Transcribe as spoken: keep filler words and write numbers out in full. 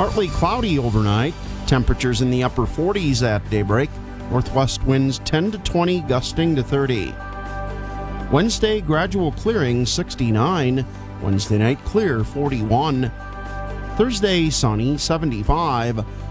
Partly cloudy overnight. Temperatures in the upper forties at daybreak. Northwest winds ten to twenty, gusting to thirty. Wednesday, gradual clearing, sixty-nine. Wednesday night, clear, forty-one. Thursday, sunny, seventy-five.